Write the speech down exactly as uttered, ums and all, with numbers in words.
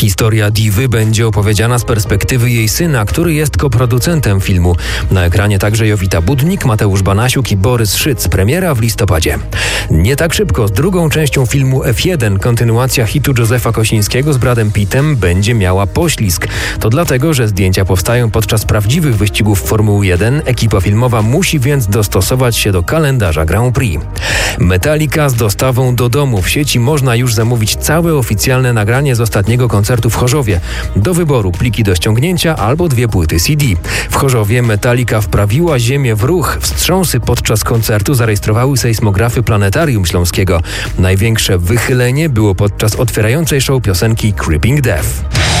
Historia Divy będzie opowiedziana z perspektywy jej syna, który jest koproducentem filmu. Na ekranie także Jowita Budnik, Mateusz Banasiuk i Borys Szyc. Premiera w listopadzie. Nie tak szybko z drugą częścią filmu F jeden kontynuacja hitu Józefa Kosińskiego z Bradem Pittem będzie miała poślizg. To dlatego, że zdjęcia powstają podczas prawdziwych wyścigów Formuły jeden. Ekipa filmowa musi więc dostosować się do kalendarza Grand Prix. Metallica z dostawą do domu. W sieci można już zamówić całe oficjalne nagranie z ostatniego koncertu w Chorzowie. Do wyboru pliki do ściągnięcia albo dwie płyty C D. W Chorzowie Metallica wprawiła ziemię w ruch. Wstrząsy podczas koncertu zarejestrowały sejsmografy Planetarium Śląskiego. Największe wychylenie było podczas otwierającej show piosenki Creeping Death.